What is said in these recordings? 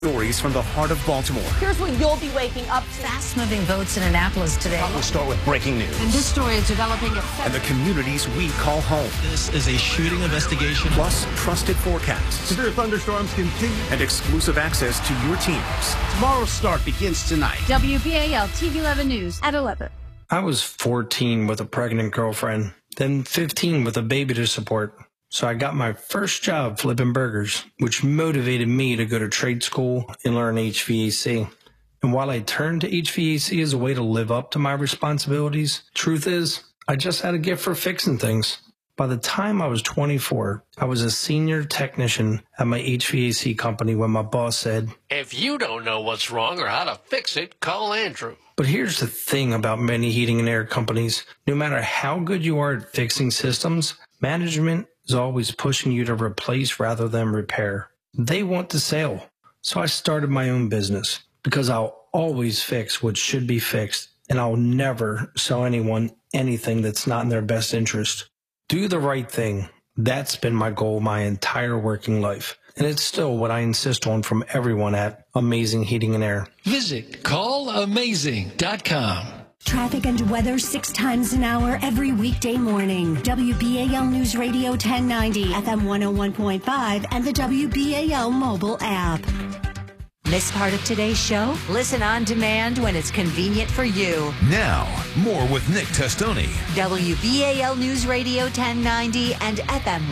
Stories from the heart of Baltimore. Here's what you'll be waking up to. Fast-moving votes in Annapolis today. We'll start with breaking news. And this story is developing and the communities we call home. This is a shooting investigation. Plus, trusted forecasts. Severe thunderstorms continue. And exclusive access to your teams. Tomorrow's start begins tonight. WBAL TV 11 News at 11. I was 14 with a pregnant girlfriend, then 15 with a baby to support. So I got my first job flipping burgers, which motivated me to go to trade school and learn HVAC. And while I turned to HVAC as a way to live up to my responsibilities, truth is, I just had a gift for fixing things. By the time I was 24, I was a senior technician at my HVAC company when my boss said, "If you don't know what's wrong or how to fix it, call Andrew." But here's the thing about many heating and air companies. No matter how good you are at fixing systems, management is always pushing you to replace rather than repair. They want the sale. So I started my own business because I'll always fix what should be fixed, and I'll never sell anyone anything that's not in their best interest. Do the right thing. That's been my goal my entire working life. And it's still what I insist on from everyone at Amazing Heating and Air. Visit callamazing.com. Traffic and weather 6 times an hour every weekday morning. WBAL News Radio 1090, FM 101.5, and the WBAL mobile app. Miss part of today's show? Listen on demand when it's convenient for you. Now, more with Nick Testoni. WBAL News Radio 1090 and FM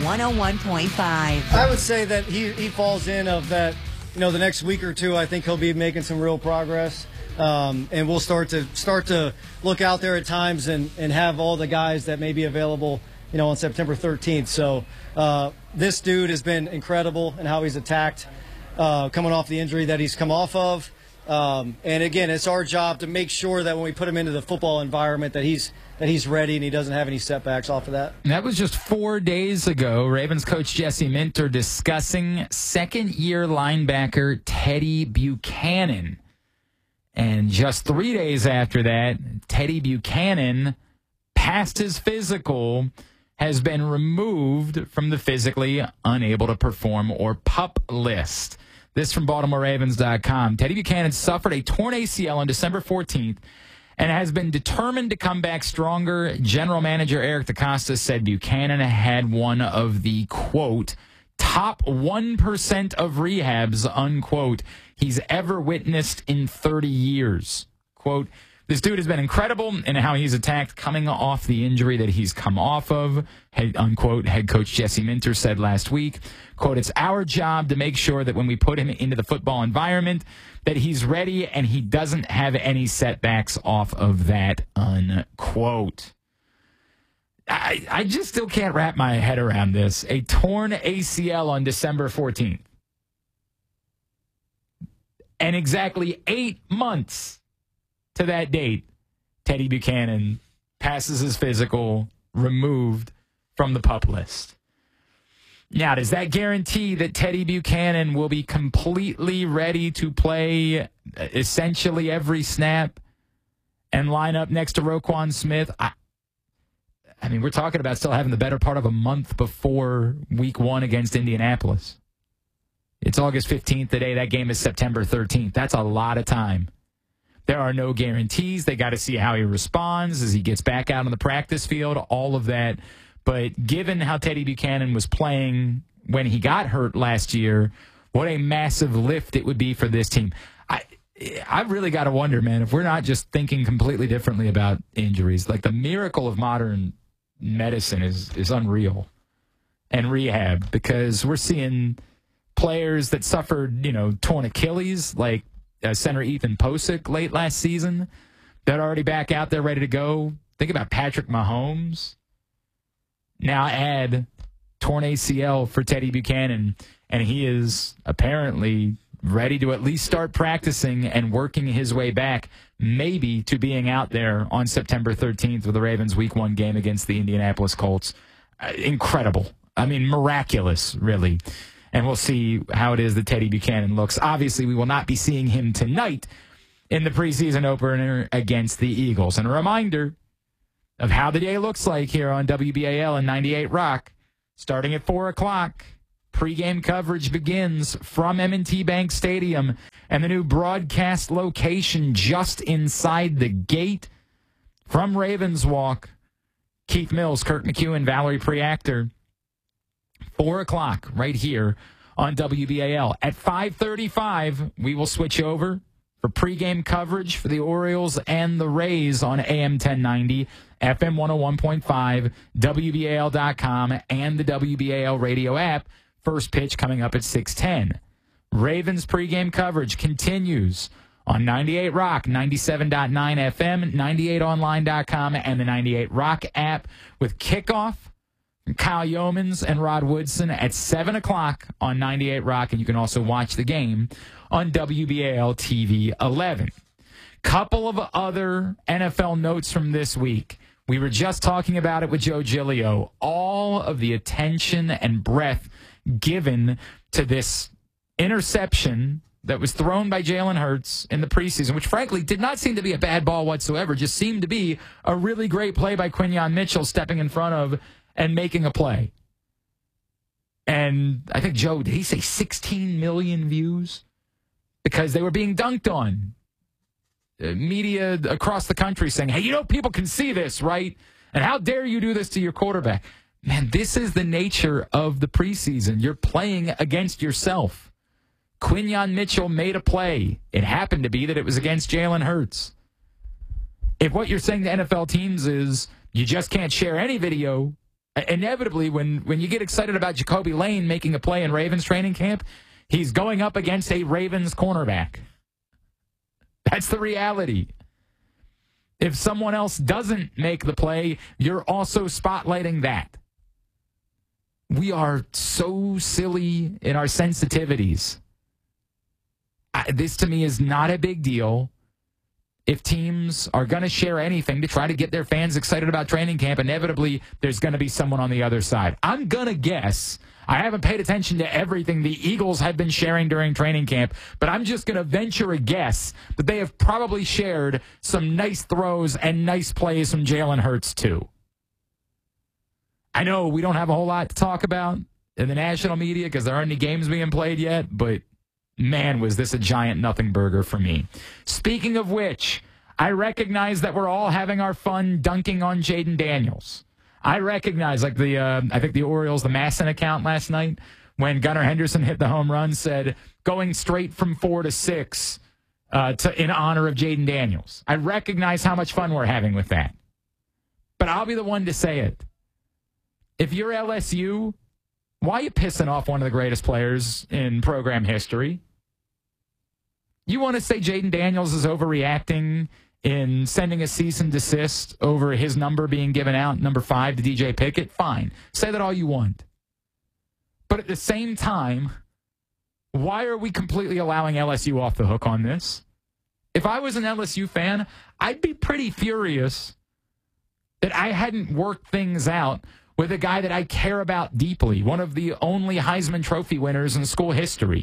101.5. I would say that he falls in of that, the next week or two, I think he'll be making some real progress. And we'll start to look out there at times and have all the guys that may be available, on September 13th. So this dude has been incredible in how he's attacked, coming off the injury that he's come off of. And again, it's our job to make sure that when we put him into the football environment that he's ready and he doesn't have any setbacks off of that. That was just 4 days ago. Ravens coach Jesse Minter discussing second-year linebacker Teddy Buchanan. And just 3 days after that, Teddy Buchanan passed his physical, has been removed from the physically unable to perform or PUP list. This from BaltimoreRavens.com. Teddy Buchanan suffered a torn ACL on December 14th and has been determined to come back stronger. General Manager Eric DeCosta said Buchanan had one of the, quote, top 1% of rehabs, unquote, he's ever witnessed in 30 years. Quote, this dude has been incredible in how he's attacked coming off the injury that he's come off of, unquote, head coach Jesse Minter said last week. Quote, it's our job to make sure that when we put him into the football environment that he's ready and he doesn't have any setbacks off of that, unquote. I just still can't wrap my head around this. A torn ACL on December 14th. And exactly 8 months to that date, Teddy Buchanan passes his physical, removed from the PUP list. Now, does that guarantee that Teddy Buchanan will be completely ready to play essentially every snap and line up next to Roquan Smith? I mean, we're talking about still having the better part of a month before week 1 against Indianapolis. It's August 15th today. That game is September 13th. That's a lot of time. There are no guarantees. They got to see how he responds as he gets back out on the practice field, all of that. But given how Teddy Buchanan was playing when he got hurt last year, what a massive lift it would be for this team. I really got to wonder, man, if we're not just thinking completely differently about injuries. Like the miracle of modern medicine is unreal, and rehab, because we're seeing players that suffered, torn Achilles, like center Ethan Posick late last season, that are already back out there ready to go. Think about Patrick Mahomes. Now add torn ACL for Teddy Buchanan, and he is apparently ready to at least start practicing and working his way back, maybe to being out there on September 13th with the Ravens Week 1 game against the Indianapolis Colts. Incredible. I mean, miraculous, really. And we'll see how it is that Teddy Buchanan looks. Obviously, we will not be seeing him tonight in the preseason opener against the Eagles. And a reminder of how the day looks like here on WBAL and 98 Rock, starting at 4 o'clock. Pre-game coverage begins from M&T Bank Stadium and the new broadcast location just inside the gate. From Ravens Walk, Keith Mills, Kirk McEwen, Valerie Preactor. 4 o'clock right here on WBAL. At 5:35, we will switch over for pregame coverage for the Orioles and the Rays on AM 1090, FM 101.5, WBAL.com, and the WBAL radio app. First pitch coming up at 6:10. Ravens pregame coverage continues on 98 Rock, 97.9 FM, 98online.com, and the 98 Rock app with kickoff from Kyle Yeomans and Rod Woodson at 7 o'clock on 98 Rock, and you can also watch the game on WBAL TV 11. Couple of other NFL notes from this week. We were just talking about it with Joe Giglio. All of the attention and breath given to this interception that was thrown by Jalen Hurts in the preseason, which frankly did not seem to be a bad ball whatsoever, just seemed to be a really great play by Quinyon Mitchell stepping in front of and making a play. And I think, Joe, did he say 16 million views? Because they were being dunked on. Media across the country saying, hey, people can see this, right? And how dare you do this to your quarterback? Man, this is the nature of the preseason. You're playing against yourself. Quinyon Mitchell made a play. It happened to be that it was against Jalen Hurts. If what you're saying to NFL teams is you just can't share any video, inevitably when you get excited about Jacoby Lane making a play in Ravens training camp, he's going up against a Ravens cornerback. That's the reality. If someone else doesn't make the play, you're also spotlighting that. We are so silly in our sensitivities. This, to me, is not a big deal. If teams are going to share anything to try to get their fans excited about training camp, inevitably there's going to be someone on the other side. I'm going to guess, I haven't paid attention to everything the Eagles have been sharing during training camp, but I'm just going to venture a guess that they have probably shared some nice throws and nice plays from Jalen Hurts too. I know we don't have a whole lot to talk about in the national media because there aren't any games being played yet, but man, was this a giant nothing burger for me. Speaking of which, I recognize that we're all having our fun dunking on Jaden Daniels. I recognize, like I think the Orioles, the Masson account last night, when Gunnar Henderson hit the home run, said going straight from 4 to 6 in honor of Jaden Daniels. I recognize how much fun we're having with that. But I'll be the one to say it. If you're LSU, why are you pissing off one of the greatest players in program history? You want to say Jaden Daniels is overreacting in sending a cease and desist over his number being given out, number 5 to DJ Pickett? Fine. Say that all you want. But at the same time, why are we completely allowing LSU off the hook on this? If I was an LSU fan, I'd be pretty furious that I hadn't worked things out with a guy that I care about deeply, one of the only Heisman Trophy winners in school history.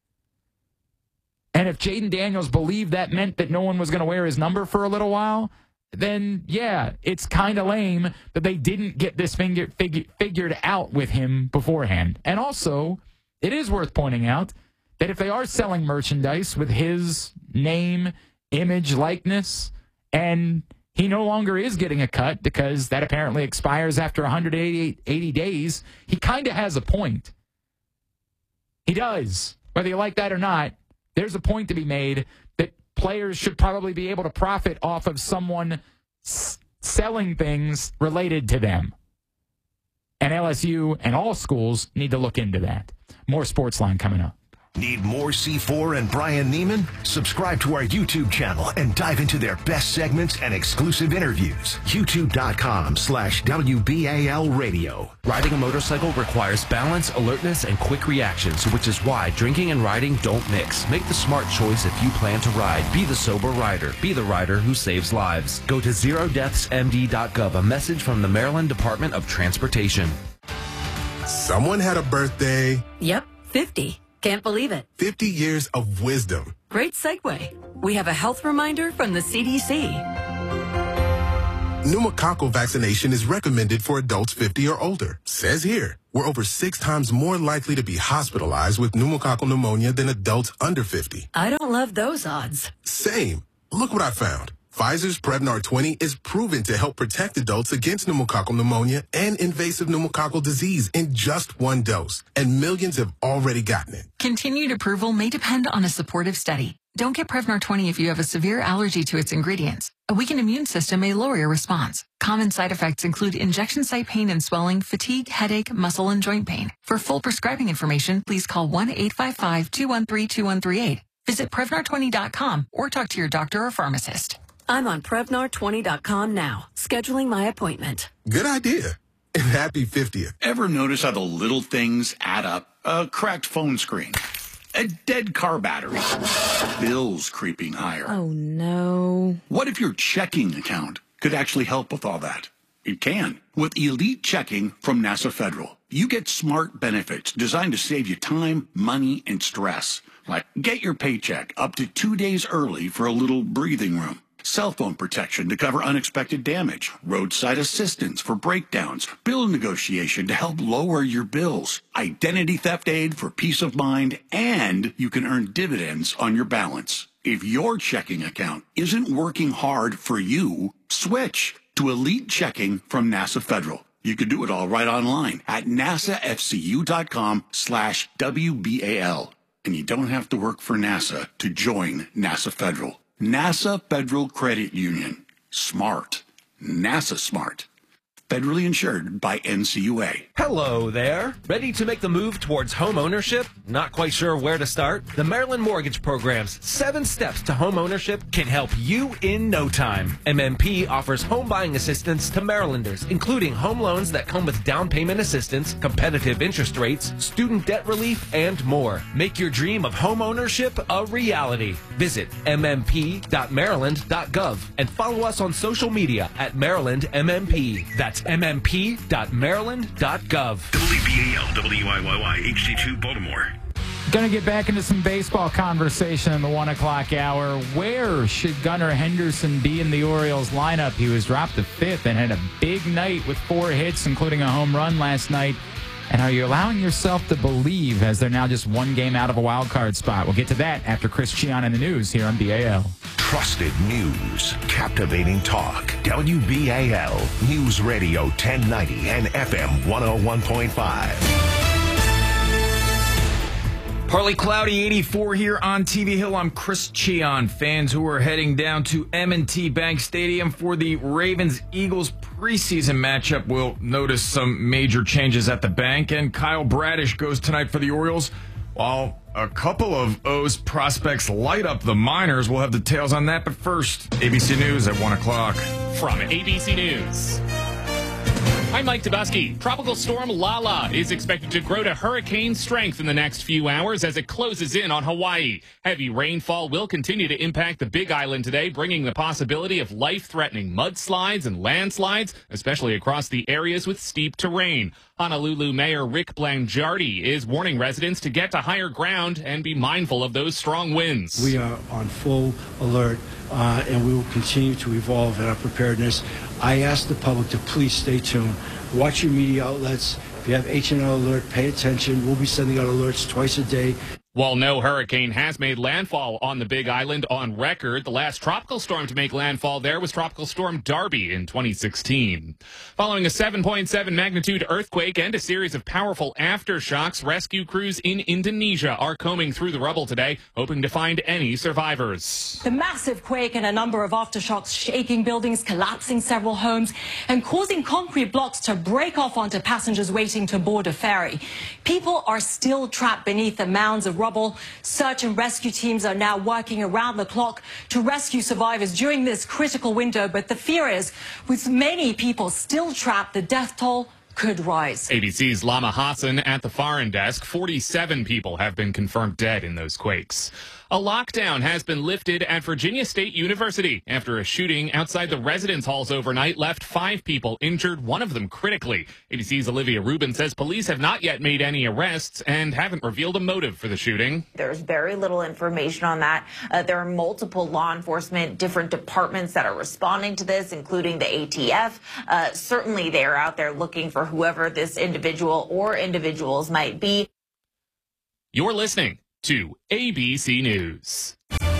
And if Jaden Daniels believed that meant that no one was going to wear his number for a little while, then, yeah, it's kind of lame that they didn't get this figured out with him beforehand. And also, it is worth pointing out that if they are selling merchandise with his name, image, likeness, and he no longer is getting a cut because that apparently expires after 180 days, he kind of has a point. He does. Whether you like that or not, there's a point to be made that players should probably be able to profit off of someone selling things related to them. And LSU and all schools need to look into that. More Sportsline coming up. Need more C4 and Brian Neiman? Subscribe to our YouTube channel and dive into their best segments and exclusive interviews. YouTube.com/WBAL Radio. Riding a motorcycle requires balance, alertness, and quick reactions, which is why drinking and riding don't mix. Make the smart choice if you plan to ride. Be the sober rider. Be the rider who saves lives. Go to zerodeathsmd.gov, a message from the Maryland Department of Transportation. Someone had a birthday. Yep, 50. Can't believe it. 50 years of wisdom. Great segue. We have a health reminder from the CDC. Pneumococcal vaccination is recommended for adults 50 or older. Says here, we're over 6 times more likely to be hospitalized with pneumococcal pneumonia than adults under 50. I don't love those odds. Same. Look what I found. Pfizer's Prevnar 20 is proven to help protect adults against pneumococcal pneumonia and invasive pneumococcal disease in just 1 dose. And millions have already gotten it. Continued approval may depend on a supportive study. Don't get Prevnar 20 if you have a severe allergy to its ingredients. A weakened immune system may lower your response. Common side effects include injection site pain and swelling, fatigue, headache, muscle, and joint pain. For full prescribing information, please call 1-855-213-2138. Visit Prevnar20.com or talk to your doctor or pharmacist. I'm on Prevnar20.com now, scheduling my appointment. Good idea. And happy 50th. Ever notice how the little things add up? A cracked phone screen, a dead car battery, bills creeping higher. Oh, no. What if your checking account could actually help with all that? It can. With Elite Checking from NASA Federal, you get smart benefits designed to save you time, money, and stress. Like get your paycheck up to 2 days early for a little breathing room. Cell phone protection to cover unexpected damage, roadside assistance for breakdowns, bill negotiation to help lower your bills, identity theft aid for peace of mind, and you can earn dividends on your balance. If your checking account isn't working hard for you, switch to Elite Checking from NASA Federal. You can do it all right online at nasafcu.com/WBAL. And you don't have to work for NASA to join NASA Federal. NASA Federal Credit Union. Smart. NASA smart. Federally insured by NCUA. Hello there. Ready to make the move towards home ownership? Not quite sure where to start? The Maryland Mortgage Program's 7 steps to home ownership can help you in no time. MMP offers home buying assistance to Marylanders, including home loans that come with down payment assistance, competitive interest rates, student debt relief, and more. Make your dream of home ownership a reality. Visit mmp.maryland.gov and follow us on social media at Maryland MMP. That's mmp.maryland.gov. WBAL, WIYY, HD2 Baltimore. Going to get back into some baseball conversation in the 1 o'clock hour. Where should Gunnar Henderson be in the Orioles lineup? He was dropped to 5th and had a big night with 4 hits, including a home run last night. And are you allowing yourself to believe as they're now just 1 game out of a wild card spot? We'll get to that after Chris Cheon in the news here on BAL. Trusted news, captivating talk. WBAL News Radio 1090 and FM 101.5. Partly cloudy, 84 here on TV Hill. I'm Chris Cheon. Fans who are heading down to M&T Bank Stadium for the Ravens-Eagles preseason matchup will notice some major changes at the bank. And Kyle Bradish goes tonight for the Orioles, while a couple of O's prospects light up the minors. We'll have details on that, but first, ABC News at 1 o'clock. From ABC News. I'm Mike Tobuski. Tropical storm Lala is expected to grow to hurricane strength in the next few hours as it closes in on Hawaii. Heavy rainfall will continue to impact the Big Island today, bringing the possibility of life-threatening mudslides and landslides, especially across the areas with steep terrain. Honolulu Mayor Rick Blangiardi is warning residents to get to higher ground and be mindful of those strong winds. We are on full alert, and we will continue to evolve in our preparedness. I ask the public to please stay tuned. Watch your media outlets. If you have HNL alert, pay attention. We'll be sending out alerts twice a day. While no hurricane has made landfall on the Big Island on record, the last tropical storm to make landfall there was Tropical Storm Darby in 2016. Following a 7.7 magnitude earthquake and a series of powerful aftershocks, rescue crews in Indonesia are combing through the rubble today, hoping to find any survivors. The massive quake and a number of aftershocks shaking buildings, collapsing several homes, and causing concrete blocks to break off onto passengers waiting to board a ferry. People are still trapped beneath the mounds of rubble. Search and rescue teams are now working around the clock to rescue survivors during this critical window, but the fear is, with many people still trapped, the death toll could rise. ABC's Lama Hassan at the foreign desk. 47 people have been confirmed dead in those quakes. A lockdown has been lifted at Virginia State University after a shooting outside the residence halls overnight left 5 people injured, one of them critically. ABC's Olivia Rubin says police have not yet made any arrests and haven't revealed a motive for the shooting. There's very little information on that. There are multiple law enforcement, different departments that are responding to this, including the ATF. Certainly they are out there looking for whoever this individual or individuals might be. You're listening to ABC News.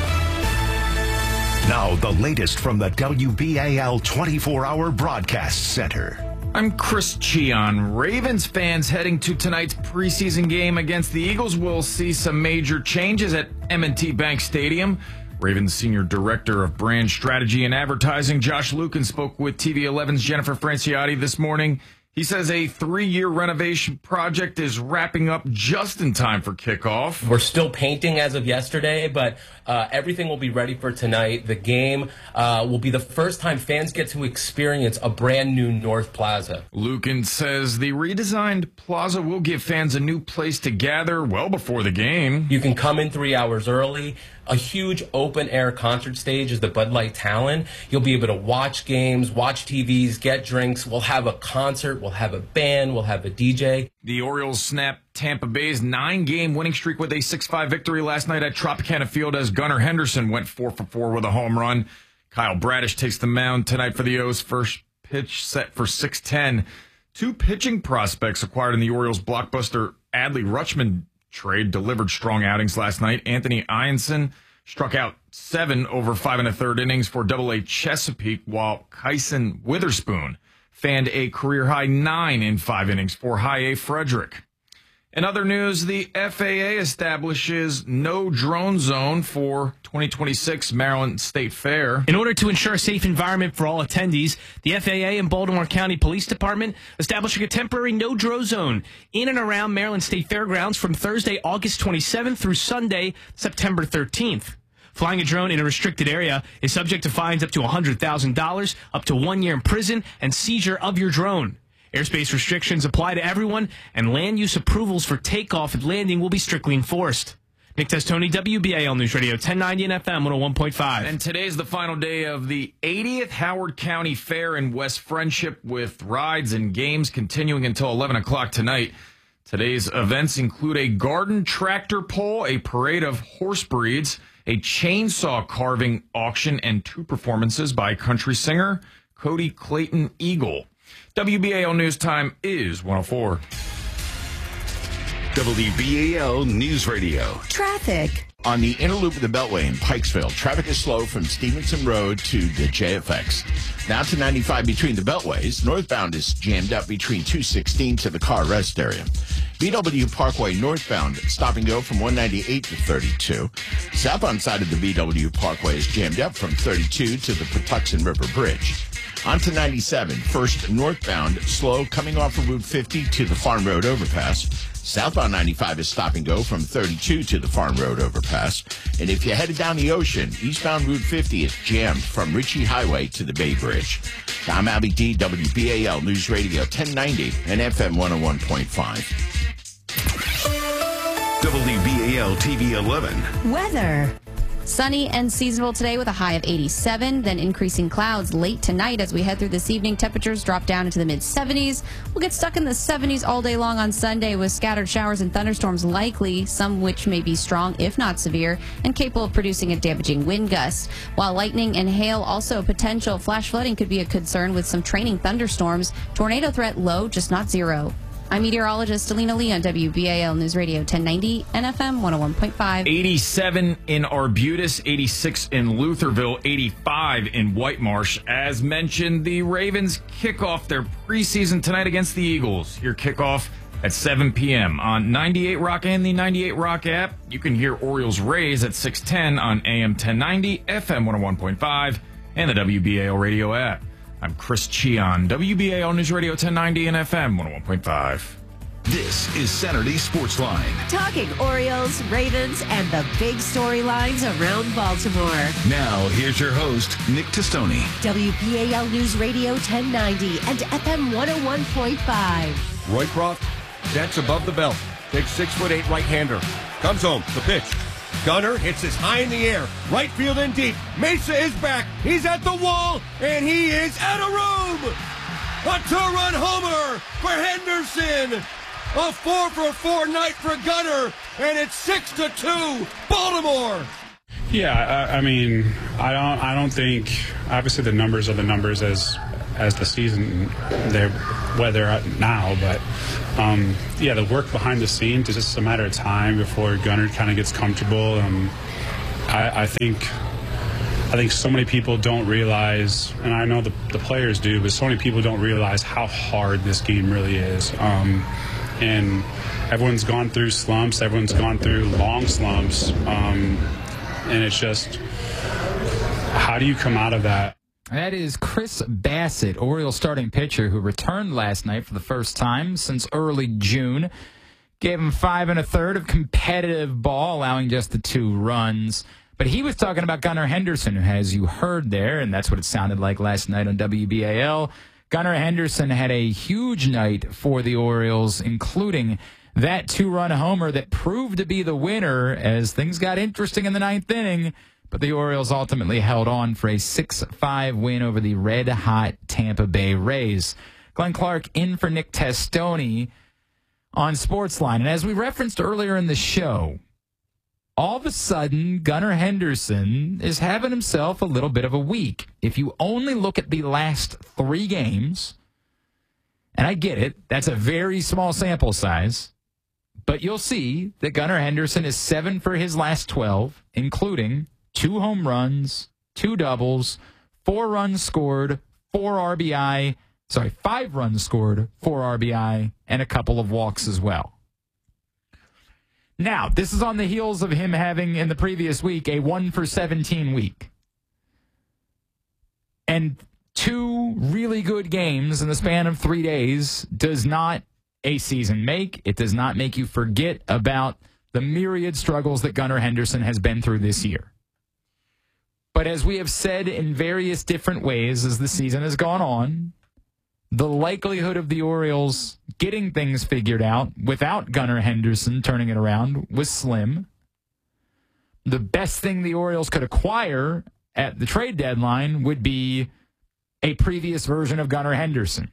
Now, the latest from the WBAL 24-hour broadcast center. I'm Chris Cheon. Ravens fans heading to tonight's preseason game against the Eagles will see some major changes at M&T Bank Stadium. Ravens Senior Director of Brand Strategy and Advertising, Josh Lukin, spoke with TV 11's Jennifer Franciotti this morning. He says a 3-year renovation project is wrapping up just in time for kickoff. We're still painting as of yesterday, but everything will be ready for tonight. The game will be the first time fans get to experience a brand new North Plaza. Lukin says the redesigned plaza will give fans a new place to gather well before the game. You can come in 3 hours early. A huge open-air concert stage is the Bud Light Talon. You'll be able to watch games, watch TVs, get drinks. We'll have a concert. We'll have a band. We'll have a DJ. The Orioles snapped Tampa Bay's 9-game winning streak with a 6-5 victory last night at Tropicana Field as Gunnar Henderson went 4 for 4 with a home run. Kyle Bradish takes the mound tonight for the O's. First pitch set for 6:10. 2 pitching prospects acquired in the Orioles' blockbuster Adley Rutschman trade delivered strong outings last night. Anthony Ianson struck out 7 over 5 1/3 innings for Double-A Chesapeake, while Kyson Witherspoon fanned a career-high 9 in 5 innings for High-A Frederick. In other news, the FAA establishes no drone zone for 2026 Maryland State Fair. In order to ensure a safe environment for all attendees, the FAA and Baltimore County Police Department establishing a temporary no-drone zone in and around Maryland State Fairgrounds from Thursday, August 27th through Sunday, September 13th. Flying a drone in a restricted area is subject to fines up to $100,000, up to 1 year in prison, and seizure of your drone. Airspace restrictions apply to everyone, and land use approvals for takeoff and landing will be strictly enforced. Nick Testoni, WBAL News Radio, 1090 and FM 101.5. And today's the final day of the 80th Howard County Fair in West Friendship, with rides and games continuing until 11 o'clock tonight. Today's events include a garden tractor pull, a parade of horse breeds, a chainsaw carving auction, and 2 performances by country singer Cody Clayton Eagle. WBAL News Time is 1:04. WBAL News Radio. Traffic. On the inner loop of the Beltway in Pikesville, traffic is slow from Stevenson Road to the JFX. Now to 95 between the Beltways. Northbound is jammed up between 216 to the car rest area. BW Parkway northbound, stop and go from 198 to 32. Southbound side of the BW Parkway is jammed up from 32 to the Patuxent River Bridge. On to 97, first northbound, slow coming off of Route 50 to the Farm Road overpass. Southbound 95 is stop and go from 32 to the Farm Road overpass. And if you're headed down the ocean, eastbound Route 50 is jammed from Ritchie Highway to the Bay Bridge. I'm Albie D, WBAL News Radio 1090 and FM 101.5. WBAL TV 11. Weather. Sunny and seasonable today with a high of 87, then increasing clouds late tonight as we head through this evening. Temperatures drop down into the mid-70s. We'll get stuck in the 70s all day long on Sunday with scattered showers and thunderstorms likely, some which may be strong if not severe and capable of producing a damaging wind gust. While lightning and hail also potential, flash flooding could be a concern with some training thunderstorms. Tornado threat low, just not zero. I'm meteorologist Alina Lee on WBAL News Radio 1090 and FM 101.5. 87 in Arbutus, 86 in Lutherville, 85 in White Marsh. As mentioned, the Ravens kick off their preseason tonight against the Eagles. Your kickoff at 7 p.m. on 98 Rock and the 98 Rock app. You can hear Orioles Rays at 6:10 on AM 1090, FM 101.5, and the WBAL radio app. I'm Chris Cheon, WBAL News Radio 1090 and FM 101.5. This is Saturday Sports Line. Talking Orioles, Ravens, and the big storylines around Baltimore. Now, here's your host, Nick Testoni. WBAL News Radio 1090 and FM 101.5. Roycroft, sets above the belt. Big 6'8" right-hander. Comes home, the pitch. Gunnar hits this high in the air. Right field and deep. Mesa is back. He's at the wall, and he is out of room. A two-run homer for Henderson. A 4-for-4 night for Gunnar, and it's 6-2, Baltimore. Yeah, I mean, I don't think. Obviously, the numbers are the numbers as the season where they're at now. But yeah, the work behind the scenes is just a matter of time before Gunnar kind of gets comfortable. I think so many people don't realize, and I know the players do, but so many people don't realize how hard this game really is. And everyone's gone through slumps. Everyone's gone through long slumps. And it's just, how do you come out of that? That is Chris Bassett, Orioles starting pitcher, who returned last night for the first time since early June. Gave him 5 1/3 of competitive ball, allowing just the 2 runs. But he was talking about Gunnar Henderson, who, as you heard there, and that's what it sounded like last night on WBAL. Gunnar Henderson had a huge night for the Orioles, including that 2-run homer that proved to be the winner as things got interesting in the 9th inning. But the Orioles ultimately held on for a 6-5 win over the red-hot Tampa Bay Rays. Glenn Clark in for Nick Testoni on Sportsline. And as we referenced earlier in the show, all of a sudden, Gunnar Henderson is having himself a little bit of a week. If you only look at the last 3 games, and I get it, that's a very small sample size, but you'll see that Gunnar Henderson is 7 for his last 12, including 2 home runs, 2 doubles, 4 runs scored, 5 runs scored, 4 RBI, and a couple of walks as well. Now, this is on the heels of him having, in the previous week, a 1 for 17 week. And 2 really good games in the span of 3 days does not a season make. It does not make you forget about the myriad struggles that Gunnar Henderson has been through this year. But as we have said in various different ways as the season has gone on, the likelihood of the Orioles getting things figured out without Gunnar Henderson turning it around was slim. The best thing the Orioles could acquire at the trade deadline would be a previous version of Gunnar Henderson.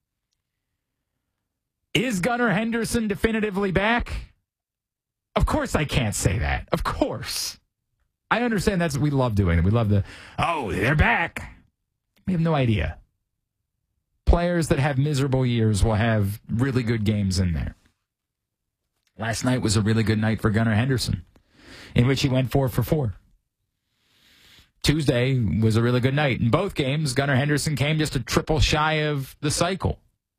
Is Gunnar Henderson definitively back? Of course I can't say that. Of course. I understand that's what we love doing. We love they're back. We have no idea. Players that have miserable years will have really good games in there. Last night was a really good night for Gunnar Henderson, in which he went 4 for 4. Tuesday was a really good night. In both games, Gunnar Henderson came just a triple shy of the cycle.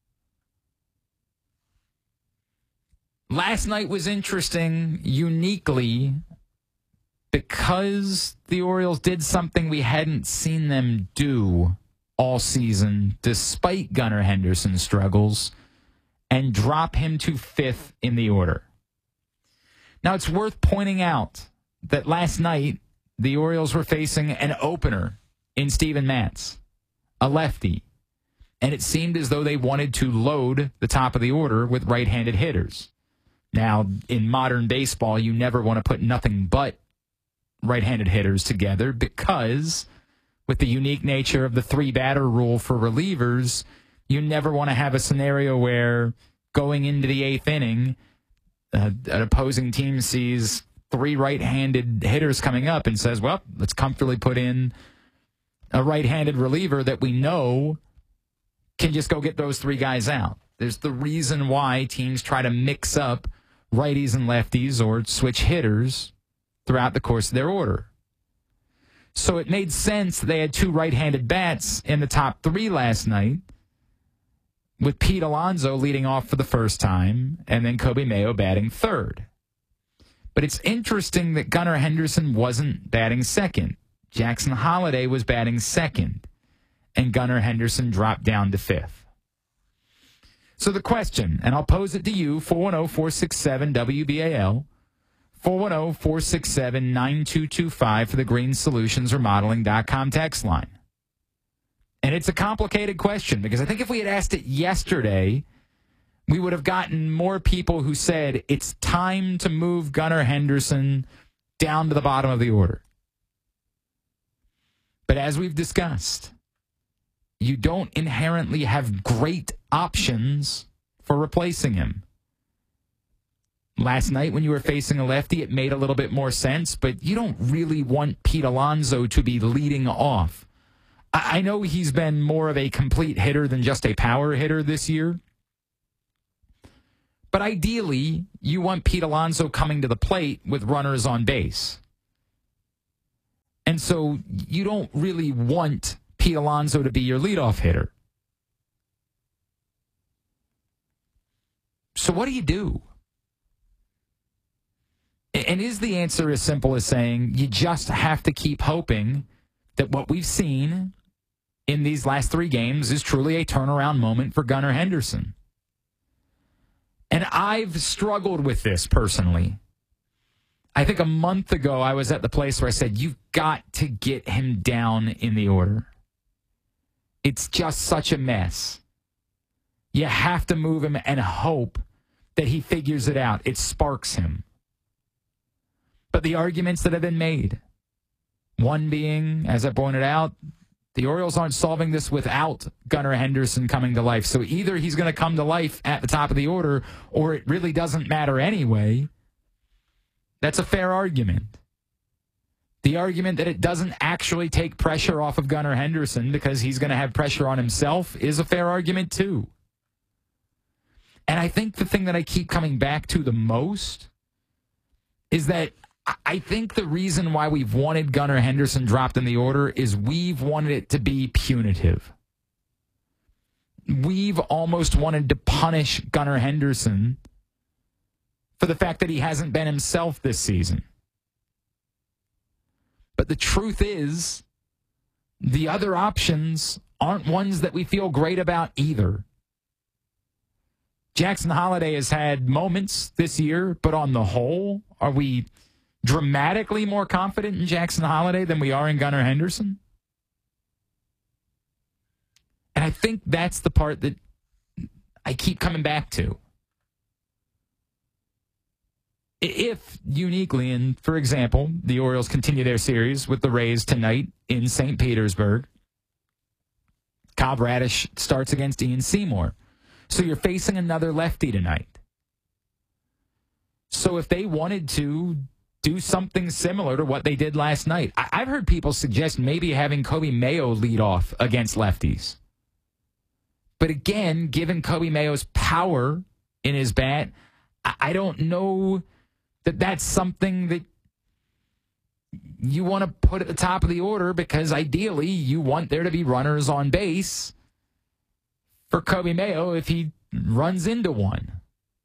Last night was interesting uniquely because the Orioles did something we hadn't seen them do all season, despite Gunnar Henderson's struggles, and drop him to 5th in the order. Now, it's worth pointing out that last night, the Orioles were facing an opener in Steven Matz, a lefty, and it seemed as though they wanted to load the top of the order with right-handed hitters. Now, in modern baseball, you never want to put nothing but right-handed hitters together because with the unique nature of the 3-batter rule for relievers, you never want to have a scenario where going into the 8th inning, an opposing team sees 3 right-handed hitters coming up and says, well, let's comfortably put in a right-handed reliever that we know can just go get those 3 guys out. There's the reason why teams try to mix up righties and lefties or switch hitters throughout the course of their order. So it made sense they had 2 right-handed bats in the top 3 last night, with Pete Alonso leading off for the first time and then Kobe Mayo batting 3rd. But it's interesting that Gunnar Henderson wasn't batting 2nd. Jackson Holliday was batting 2nd, and Gunnar Henderson dropped down to 5th. So the question, and I'll pose it to you, 410-467-WBAL, 410-467-9225 for the Green Solutions Remodeling.com text line. And it's a complicated question because I think if we had asked it yesterday, we would have gotten more people who said it's time to move Gunnar Henderson down to the bottom of the order. But as we've discussed, you don't inherently have great options for replacing him. Last night when you were facing a lefty, it made a little bit more sense, but you don't really want Pete Alonso to be leading off. I know he's been more of a complete hitter than just a power hitter this year. But ideally, you want Pete Alonso coming to the plate with runners on base. And so you don't really want Pete Alonso to be your leadoff hitter. So what do you do? And is the answer as simple as saying you just have to keep hoping that what we've seen in these last 3 games is truly a turnaround moment for Gunnar Henderson? And I've struggled with this personally. I think a month ago I was at the place where I said, you've got to get him down in the order. It's just such a mess. You have to move him and hope that he figures it out. It sparks him. But the arguments that have been made, one being, as I pointed out, the Orioles aren't solving this without Gunnar Henderson coming to life. So either he's going to come to life at the top of the order, or it really doesn't matter anyway. That's a fair argument. The argument that it doesn't actually take pressure off of Gunnar Henderson because he's going to have pressure on himself is a fair argument too. And I think the thing that I keep coming back to the most is that I think the reason why we've wanted Gunnar Henderson dropped in the order is we've wanted it to be punitive. We've almost wanted to punish Gunnar Henderson for the fact that he hasn't been himself this season. But the truth is, the other options aren't ones that we feel great about either. Jackson Holliday has had moments this year, but on the whole, are we dramatically more confident in Jackson Holliday than we are in Gunnar Henderson? And I think that's the part that I keep coming back to. If uniquely, and for example, the Orioles continue their series with the Rays tonight in St. Petersburg, Kyle Bradish starts against Ian Seymour. So you're facing another lefty tonight. So if they wanted to do something similar to what they did last night, I've heard people suggest maybe having Kobe Mayo lead off against lefties. But again, given Kobe Mayo's power in his bat, I don't know that that's something that you want to put at the top of the order, because ideally you want there to be runners on base for Kobe Mayo if he runs into one.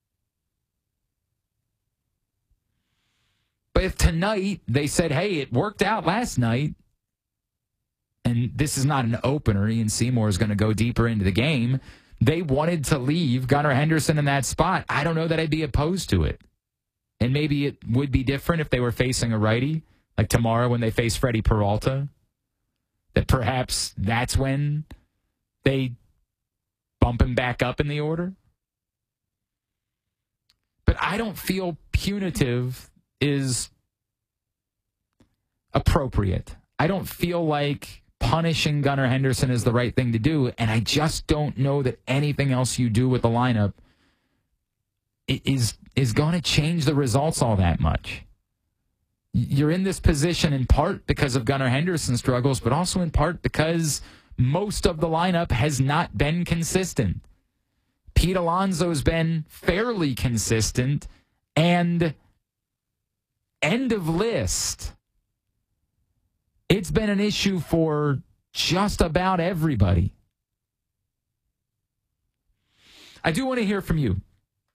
But if tonight they said, hey, it worked out last night, and this is not an opener, Ian Seymour is going to go deeper into the game, they wanted to leave Gunnar Henderson in that spot, I don't know that I'd be opposed to it. And maybe it would be different if they were facing a righty, like tomorrow when they face Freddie Peralta, that perhaps that's when they bump him back up in the order. But I don't feel punitive is appropriate. I don't feel like punishing Gunnar Henderson is the right thing to do, and I just don't know that anything else you do with the lineup is going to change the results all that much. You're in this position in part because of Gunnar Henderson's struggles, but also in part because most of the lineup has not been consistent. Pete Alonso's been fairly consistent, and end of list, it's been an issue for just about everybody. I do want to hear from you.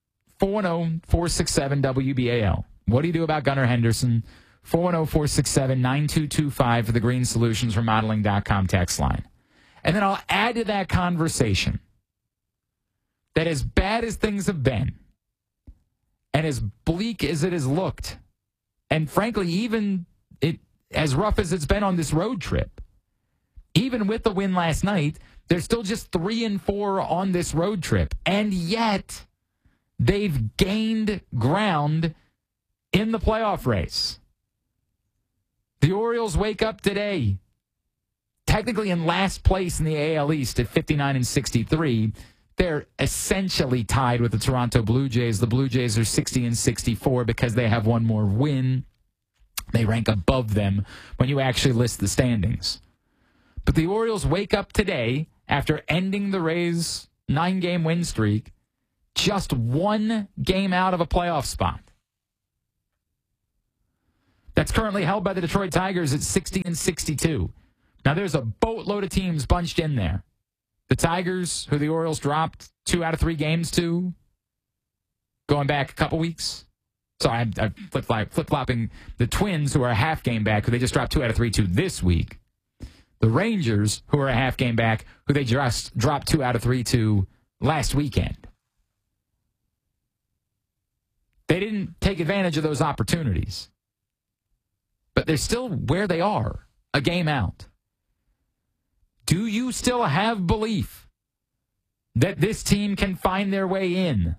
410-467-WBAL. What do you do about Gunnar Henderson? 410-467-9225 for the Green Solutions Remodeling.com text line. And then I'll add to that conversation that as bad as things have been, and as bleak as it has looked, and frankly, even as rough as it's been on this road trip, even with the win last night, they're still just 3-4 on this road trip. And yet, they've gained ground in the playoff race. The Orioles wake up today, technically in last place in the AL East at 59-63. They're essentially tied with the Toronto Blue Jays. The Blue Jays are 60-64 because they have one more win. They rank above them when you actually list the standings. But the Orioles wake up today after ending the Rays' 9-game win streak, just one game out of a playoff spot. That's currently held by the Detroit Tigers at 60-62. Now, there's a boatload of teams bunched in there. The Tigers, who the Orioles dropped 2 out of 3 games to, going back a couple weeks. Sorry, I'm flip-flopping the Twins, who are a half game back, who they just dropped 2 out of 3 to this week. The Rangers, who are a half game back, who they just dropped 2 out of 3 to last weekend. They didn't take advantage of those opportunities. But they're still where they are, a game out. Do you still have belief that this team can find their way in?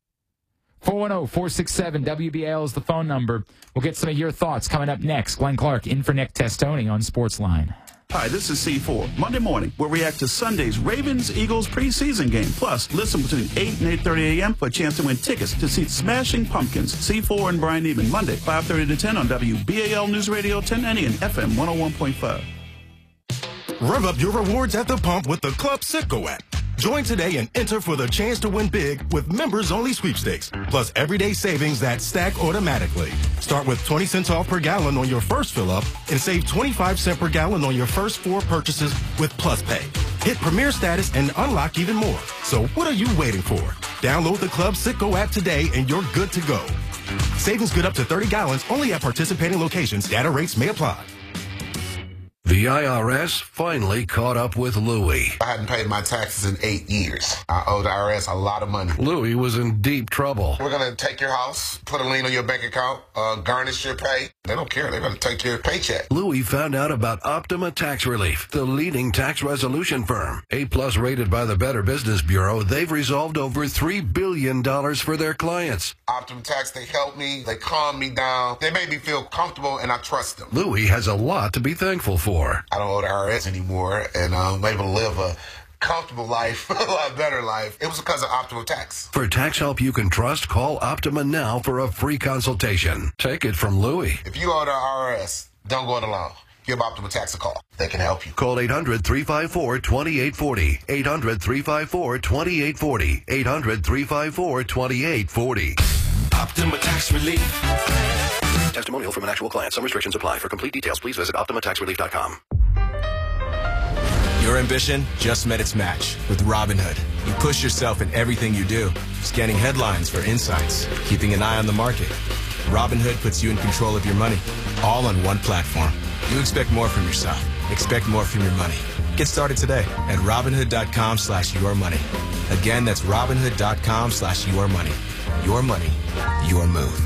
410-467-WBAL is the phone number. We'll get some of your thoughts coming up next. Glenn Clark in for Nick Testoni on Sportsline. Hi, this is C4. Monday morning, we'll react to Sunday's Ravens-Eagles preseason game. Plus, listen between 8 and 8:30 a.m. for a chance to win tickets to see Smashing Pumpkins. C4 and Brian Neiman, Monday, 5:30 to 10 on WBAL News Radio 1090 and FM 101.5. Rev up your rewards at the pump with the Club Citgo app. Join today and enter for the chance to win big with members-only sweepstakes, plus everyday savings that stack automatically. Start with 20 cents off per gallon on your first fill-up and save 25 cents per gallon on your first 4 purchases with Plus Pay. Hit Premier status and unlock even more. So what are you waiting for? Download the Club Citgo app today and you're good to go. Savings good up to 30 gallons only at participating locations. Data rates may apply. The IRS finally caught up with Louie. I hadn't paid my taxes in 8 years. I owed the IRS a lot of money. Louie was in deep trouble. We're going to take your house, put a lien on your bank account, garnish your pay. They don't care. They're going to take your paycheck. Louie found out about Optima Tax Relief, the leading tax resolution firm. A-plus rated by the Better Business Bureau, they've resolved over $3 billion for their clients. Optima Tax, they helped me. They calmed me down. They made me feel comfortable, and I trust them. Louie has a lot to be thankful for. I don't owe the IRS anymore, and I'm able to live a comfortable life, a lot better life. It was because of Optima Tax. For tax help you can trust, call Optima now for a free consultation. Take it from Louie. If you owe the IRS, don't go it alone. Give Optima Tax a call. They can help you. Call 800-354-2840. 800-354-2840. 800-354-2840. Optima Tax Relief. Testimonial from an actual client. Some restrictions apply. For complete details, please visit OptimaTaxRelief.com. Your ambition just met its match with Robinhood. You push yourself in everything you do, scanning headlines for insights, keeping an eye on the market. Robinhood puts you in control of your money, all on one platform. You expect more from yourself. Expect more from your money. Get started today at Robinhood.com/yourmoney. Again, that's Robinhood.com/yourmoney. Your money, your move.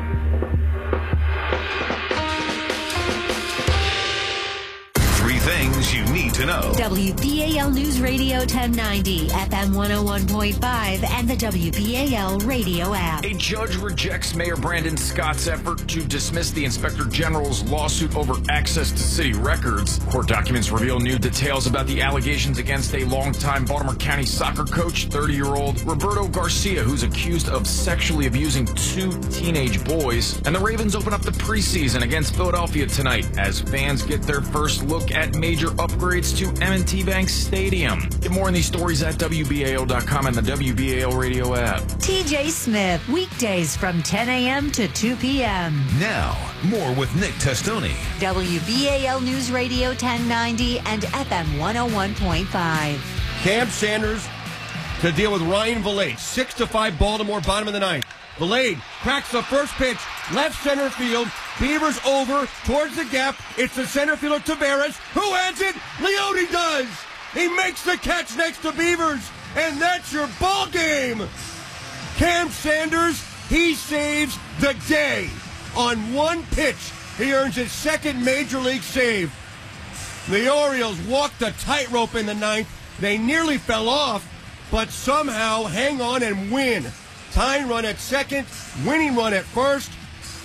Things you need to know. WBAL News Radio 1090, FM 101.5, and the WBAL radio app. A judge rejects Mayor Brandon Scott's effort to dismiss the Inspector General's lawsuit over access to city records. Court documents reveal new details about the allegations against a longtime Baltimore County soccer coach, 30-year-old Roberto Garcia, who's accused of sexually abusing 2 teenage boys. And the Ravens open up the preseason against Philadelphia tonight as fans get their first look at major upgrades to M&T Bank Stadium. Get more on these stories at WBAL.com and the WBAL radio app. TJ Smith, weekdays from 10 a.m. to 2 p.m. Now, more with Nick Testoni. WBAL News Radio 1090 and FM 101.5. Cam Sanders to deal with Ryan Vilade. 6-5 Baltimore, bottom of the ninth. Vilade cracks the first pitch, left center field. Beavers over towards the gap. It's the center fielder Tavares. Who has it? Leone does. He makes the catch next to Beavers, and that's your ball game. Cam Sanders, he saves the day. On one pitch, he earns his second major league save. The Orioles walked the tightrope in the ninth. They nearly fell off, but somehow hang on and win. Tying run at second, winning run at first.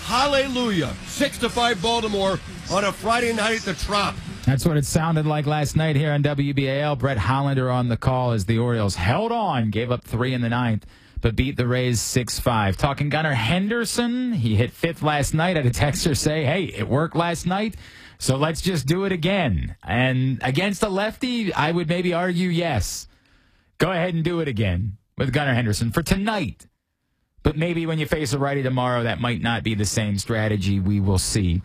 hallelujah. 6-5 Baltimore on a Friday night at the Trop. That's what it sounded like last night here on WBAL. Brett Hollander on the call as the Orioles held on, gave up 3 in the ninth, but beat the Rays 6-5. Talking Gunnar Henderson, he hit 5th last night. I had a texter say, hey, it worked last night, so let's just do it again. And against a lefty, I would maybe argue yes. Go ahead and do it again with Gunnar Henderson for tonight. But maybe when you face a righty tomorrow, that might not be the same strategy. We will see.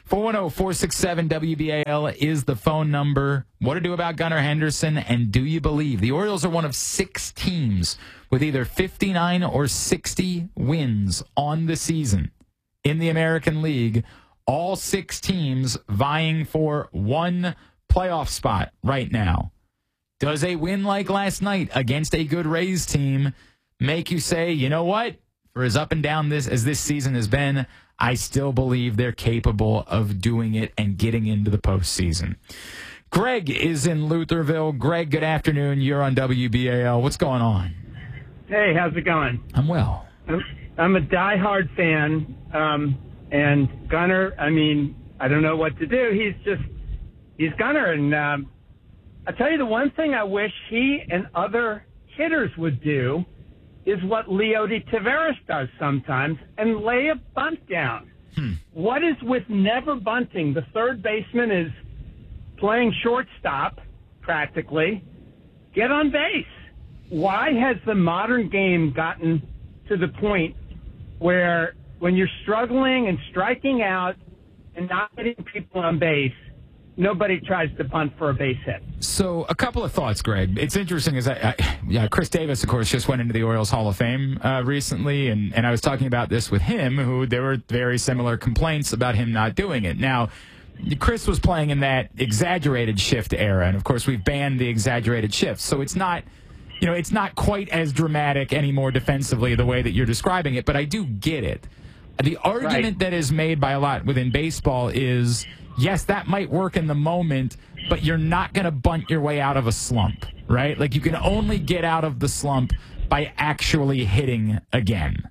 410-467-WBAL is the phone number. What to do about Gunnar Henderson, and do you believe? The Orioles are one of 6 teams with either 59 or 60 wins on the season in the American League. All 6 teams vying for one playoff spot right now. Does a win like last night against a good Rays team make you say, you know what? For as up and down as this season has been, I still believe they're capable of doing it and getting into the postseason. Greg is in Lutherville. Greg, good afternoon. You're on WBAL. What's going on? Hey, how's it going? I'm well. I'm a diehard fan, and Gunnar, I mean, I don't know what to do. He's Gunnar, and I tell you the one thing I wish he and other hitters would do is what Leody Taveras does sometimes, and lay a bunt down. What is with never bunting? The third baseman is playing shortstop, practically. Get on base. Why has the modern game gotten to the point where when you're struggling and striking out and not getting people on base, nobody tries to bunt for a base hit? So a couple of thoughts, Greg. It's interesting as Chris Davis, of course, just went into the Orioles Hall of Fame recently, and I was talking about this with him, who there were very similar complaints about him not doing it. Now, Chris was playing in that exaggerated shift era, and of course we've banned the exaggerated shifts, so it's not, it's not quite as dramatic anymore defensively the way that you're describing it, but I do get it. The argument that is made by a lot within baseball is, yes, that might work in the moment, but you're not going to bunt your way out of a slump, right? Like, you can only get out of the slump by actually hitting again.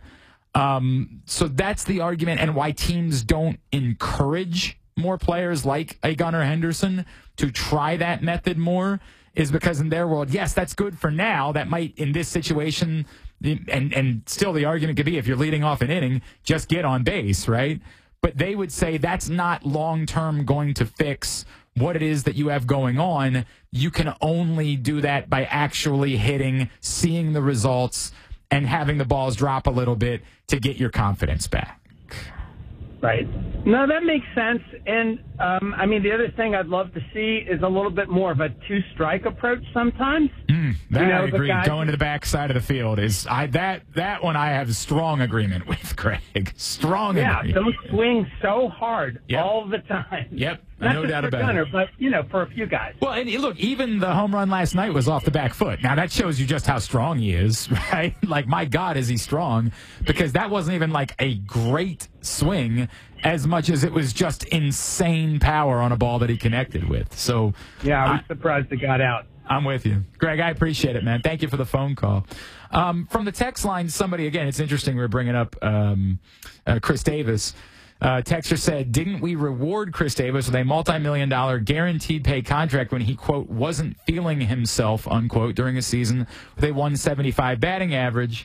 So that's the argument, and why teams don't encourage more players like a Gunnar Henderson to try that method more is because in their world, yes, that's good for now. That might, in this situation, and still the argument could be if you're leading off an inning, just get on base, right? But they would say that's not long-term going to fix what it is that you have going on. You can only do that by actually hitting, seeing the results, and having the balls drop a little bit to get your confidence back. Right. No, that makes sense. And, I mean, the other thing I'd love to see is a little bit more of a two-strike approach sometimes. That I agree. Going to the back side of the field is that one I have strong agreement with, Greg. Strong agreement. Yeah, don't swing so hard all the time. Yep. Not no just doubt for about Gunnar, it. but, for a few guys. Well, and look, even the home run last night was off the back foot. Now, that shows you just how strong he is, right? Like, my God, is he strong? Because that wasn't even like a great swing as much as it was just insane power on a ball that he connected with. So, yeah, I was surprised it got out. I'm with you. Greg, I appreciate it, man. Thank you for the phone call. From the text line, somebody, again, it's interesting we're bringing up Chris Davis. Texter said, didn't we reward Chris Davis with a multi-million-dollar guaranteed pay contract when he, quote, wasn't feeling himself, unquote, during a season with a 175 batting average?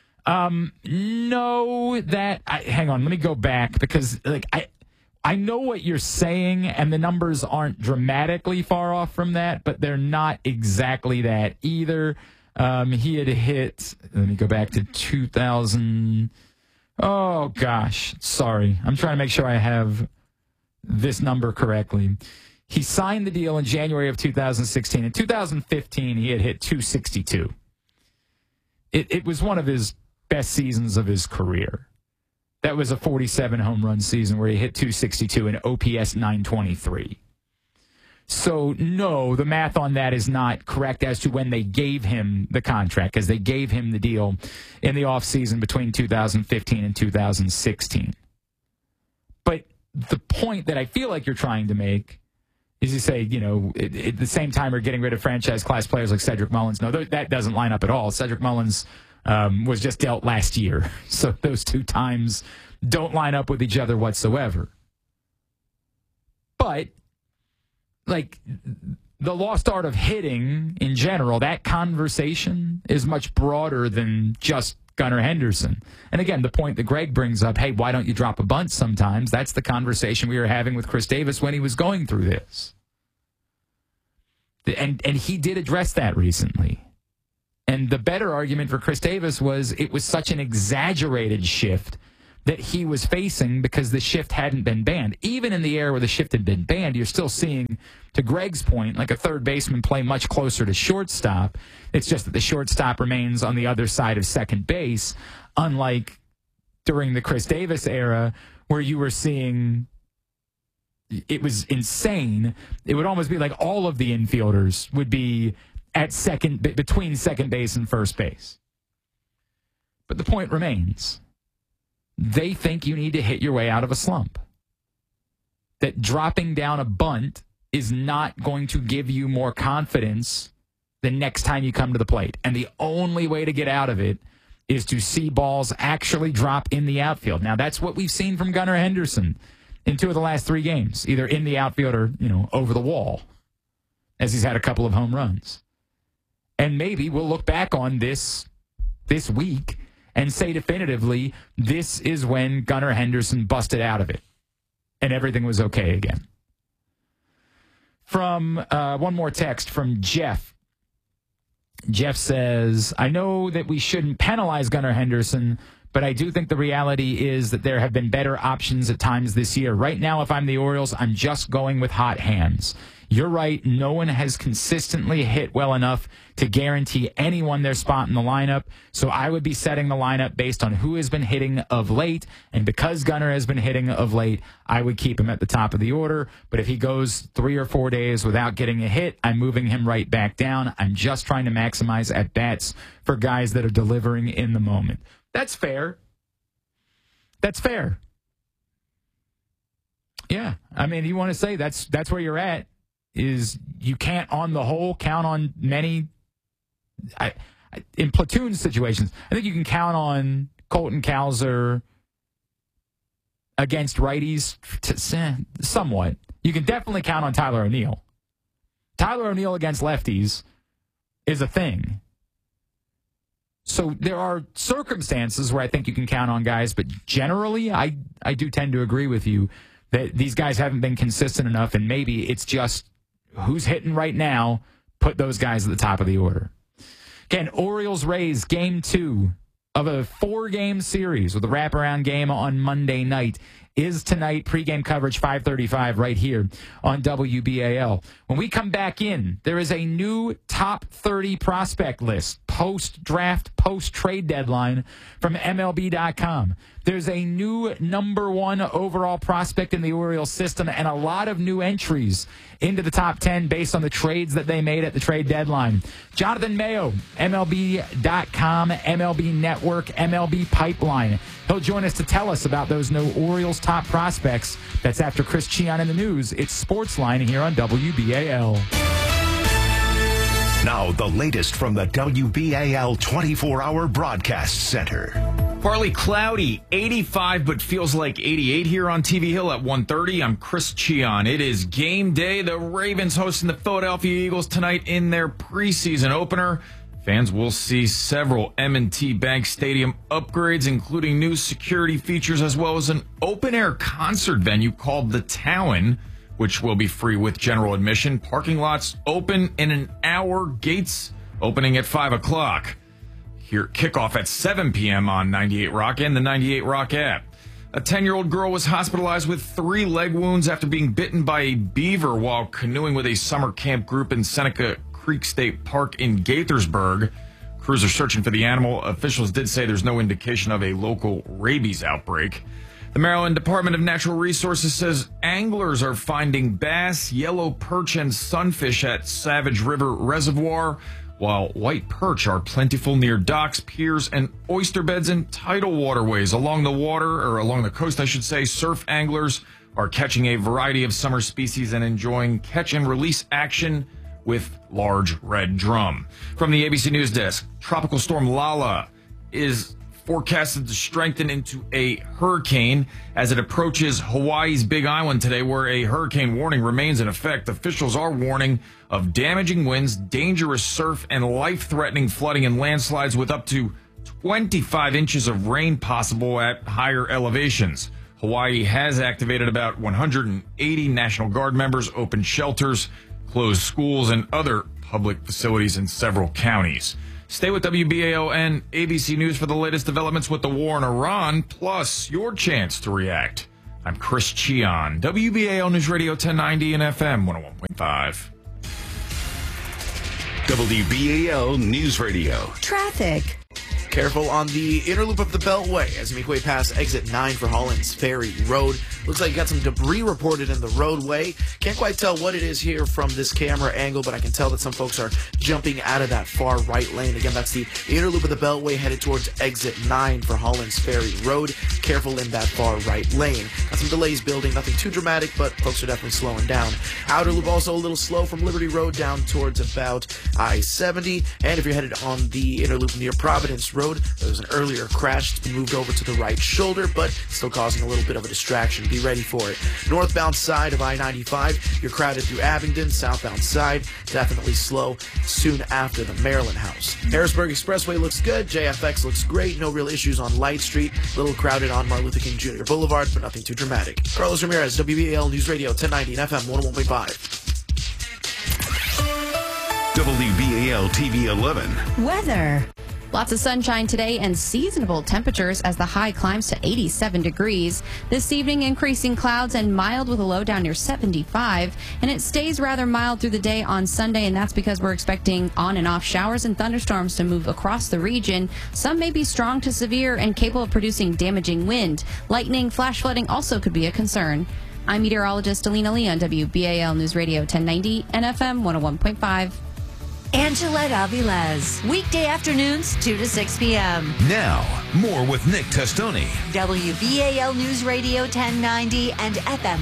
No, hang on, let me go back because, I know what you're saying, and the numbers aren't dramatically far off from that, but they're not exactly that either. He had hit, let me go back to 2000. Oh, gosh. Sorry. I'm trying to make sure I have this number correctly. He signed the deal in January of 2016. In 2015, he had hit 262. It was one of his best seasons of his career. That was a 47 home run season where he hit 262 and OPS 923. So, no, the math on that is not correct as to when they gave him the contract, because they gave him the deal in the offseason between 2015 and 2016. But the point that I feel like you're trying to make is you say, at the same time we're getting rid of franchise class players like Cedric Mullins. No, that doesn't line up at all. Cedric Mullins was just dealt last year. So those two times don't line up with each other whatsoever. But, like, the lost art of hitting in general, that conversation is much broader than just Gunnar Henderson. And again, the point that Greg brings up, hey, why don't you drop a bunt sometimes? That's the conversation we were having with Chris Davis when he was going through this. And he did address that recently. And the better argument for Chris Davis was it was such an exaggerated shift that he was facing because the shift hadn't been banned. Even in the era where the shift had been banned, you're still seeing, to Greg's point, like a third baseman play much closer to shortstop. It's just that the shortstop remains on the other side of second base, unlike during the Chris Davis era where you were seeing, it was insane. It would almost be like all of the infielders would be at second, between second base and first base. But the point remains. They think you need to hit your way out of a slump. That dropping down a bunt is not going to give you more confidence the next time you come to the plate. And the only way to get out of it is to see balls actually drop in the outfield. Now, that's what we've seen from Gunnar Henderson in 2 of the last 3 games, either in the outfield or, over the wall, as he's had a couple of home runs. And maybe we'll look back on this week and say definitively, this is when Gunnar Henderson busted out of it and everything was okay again. From one more text from Jeff. Jeff says, I know that we shouldn't penalize Gunnar Henderson, but I do think the reality is that there have been better options at times this year. Right now, if I'm the Orioles, I'm just going with hot hands. You're right. No one has consistently hit well enough to guarantee anyone their spot in the lineup. So I would be setting the lineup based on who has been hitting of late. And because Gunnar has been hitting of late, I would keep him at the top of the order. But if he goes 3 or 4 days without getting a hit, I'm moving him right back down. I'm just trying to maximize at-bats for guys that are delivering in the moment. That's fair. That's fair. Yeah. I mean, you want to say that's where you're at. Is you can't, on the whole, count on many. In platoon situations, I think you can count on Colton Cowser against righties somewhat. You can definitely count on Tyler O'Neill. Tyler O'Neill against lefties is a thing. So there are circumstances where I think you can count on guys, but generally I do tend to agree with you that these guys haven't been consistent enough, and maybe it's just who's hitting right now, put those guys at the top of the order. Again, Orioles-Rays, Game 2 of a 4-game series with a wraparound game on Monday night is tonight. Pre-game coverage 5:35 right here on WBAL. When we come back in, there is a new top 30 prospect list, post-draft, post-trade deadline from MLB.com. There's a new number 1 overall prospect in the Orioles system and a lot of new entries into the top 10 based on the trades that they made at the trade deadline. Jonathan Mayo, MLB.com, MLB Network, MLB Pipeline. He'll join us to tell us about those new Orioles top prospects. That's after Chris Cheon in the news. It's Sportsline here on WBAL. Now, the latest from the WBAL 24-hour broadcast center. Partly cloudy, 85, but feels like 88 here on TV Hill at 1:30. I'm Chris Cheon. It is game day. The Ravens hosting the Philadelphia Eagles tonight in their preseason opener. Fans will see several M&T Bank Stadium upgrades, including new security features, as well as an open-air concert venue called The Talon, which will be free with general admission. Parking lots open in an hour, gates opening at 5 o'clock. Here, kickoff at 7 p.m. on 98 Rock and the 98 Rock app. A 10-year-old girl was hospitalized with 3 leg wounds after being bitten by a beaver while canoeing with a summer camp group in Seneca Creek State Park in Gaithersburg. Crews are searching for the animal. Officials did say there's no indication of a local rabies outbreak. The Maryland Department of Natural Resources says anglers are finding bass, yellow perch, and sunfish at Savage River Reservoir, while white perch are plentiful near docks, piers, and oyster beds and tidal waterways. Along the coast, I should say, surf anglers are catching a variety of summer species and enjoying catch and release action with large red drum. From the ABC News Desk, Tropical Storm Lala is forecasted to strengthen into a hurricane as it approaches Hawaii's Big Island today, where a hurricane warning remains in effect. Officials are warning of damaging winds, dangerous surf, and life-threatening flooding and landslides with up to 25 inches of rain possible at higher elevations. Hawaii has activated about 180 National Guard members, opened shelters, closed schools, and other public facilities in several counties. Stay with WBAL and ABC News for the latest developments with the war in Iran, plus your chance to react. I'm Chris Cheon, WBAL News Radio 1090 and FM 101.5. WBAL News Radio. Traffic. Careful on the inner loop of the Beltway as you make way past exit 9 for Hollands Ferry Road. Looks like you got some debris reported in the roadway. Can't quite tell what it is here from this camera angle, but I can tell that some folks are jumping out of that far right lane. Again, that's the inner loop of the Beltway headed towards exit 9 for Hollands Ferry Road. Careful in that far right lane. Got some delays building, nothing too dramatic, but folks are definitely slowing down. Outer loop also a little slow from Liberty Road down towards about I-70. And if you're headed on the inner loop near Providence Road, there was an earlier crash. It's been moved over to the right shoulder, but still causing a little bit of a distraction. Be ready for it. Northbound side of I-95, you're crowded through Abingdon. Southbound side, definitely slow soon after the Maryland House. Harrisburg Expressway looks good. JFX looks great. No real issues on Light Street. A little crowded on Martin Luther King Jr. Boulevard, but nothing too dramatic. Carlos Ramirez, WBAL News Radio 1090 and FM 101.5. WBAL TV 11. Weather. Lots of sunshine today and seasonable temperatures as the high climbs to 87 degrees. This evening, increasing clouds and mild with a low down near 75. And it stays rather mild through the day on Sunday, and that's because we're expecting on and off showers and thunderstorms to move across the region. Some may be strong to severe and capable of producing damaging wind. Lightning, flash flooding also could be a concern. I'm meteorologist Alina Lee on WBAL News Radio 1090 and FM 101.5. Angela Avilés, weekday afternoons, 2 to 6 p.m. Now, more with Nick Testoni. WBAL News Radio 1090 and FM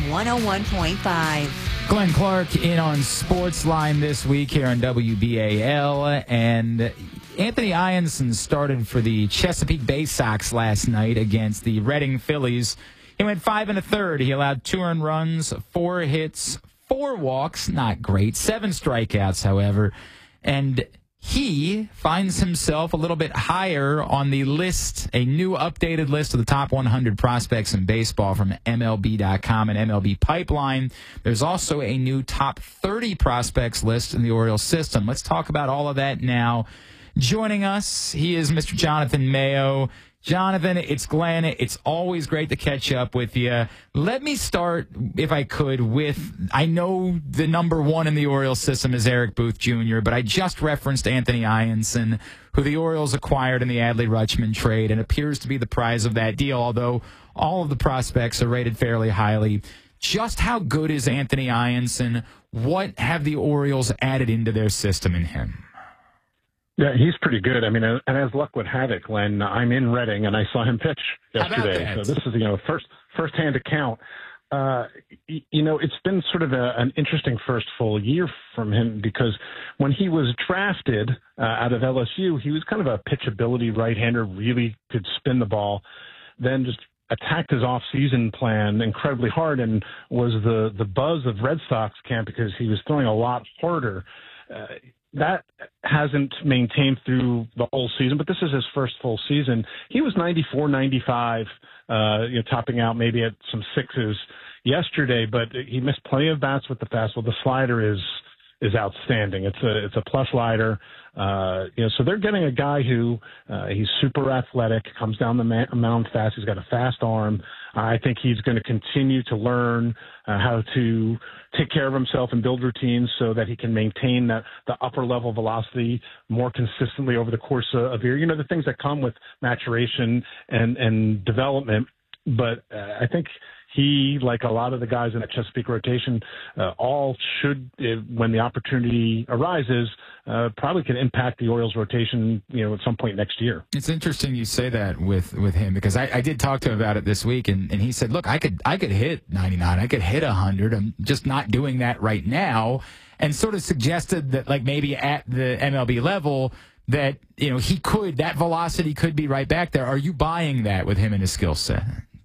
101.5. Glenn Clark in on Sportsline this week here on WBAL. And Anthony Ianson started for the Chesapeake Bay Sox last night against the Reading Phillies. He went 5 1/3. He allowed 2 earned runs, 4 hits, 4 walks. Not great. 7 strikeouts, however. And he finds himself a little bit higher on the list, a new updated list of the top 100 prospects in baseball from MLB.com and MLB Pipeline. There's also a new top 30 prospects list in the Orioles system. Let's talk about all of that now. Joining us, he is Mr. Jonathan Mayo. Jonathan, it's Glenn. It's always great to catch up with you. Let me start, if I could, with, I know the number one in the Orioles system is Eric Booth Jr., but I just referenced Anthony Ianson, who the Orioles acquired in the Adley Rutschman trade and appears to be the prize of that deal, although all of the prospects are rated fairly highly. Just how good is Anthony Ianson? What have the Orioles added into their system in him? Yeah, he's pretty good. I mean, and as luck would have it, Glenn, I'm in Reading and I saw him pitch yesterday. So this is, first-hand account. It's been sort of an interesting first full year from him because when he was drafted out of LSU, he was kind of a pitchability right-hander, really could spin the ball, then just attacked his off-season plan incredibly hard and was the buzz of Red Sox camp because he was throwing a lot harder. That hasn't maintained through the whole season, but this is his first full season. He was 94, 95, topping out maybe at some 6s yesterday, but he missed plenty of bats with the fastball. The slider is outstanding. It's a plus slider. So they're getting a guy who he's super athletic, comes down the mound fast. He's got a fast arm. I think he's going to continue to learn how to take care of himself and build routines so that he can maintain the upper level velocity more consistently over the course of a year. The things that come with maturation and development. But I think he, like a lot of the guys in that Chesapeake rotation, all should, when the opportunity arises, probably can impact the Orioles rotation, at some point next year. It's interesting you say that with him because I did talk to him about it this week, and he said, look, I could hit 99, I could hit 100. I'm just not doing that right now, and sort of suggested that like maybe at the MLB level, that, that velocity could be right back there. Are you buying that with him and his skill set?